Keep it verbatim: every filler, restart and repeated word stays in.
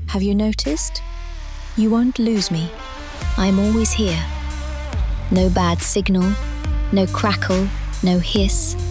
Have you noticed? You won't lose me. I'm always here. No bad signal, no crackle, no hiss.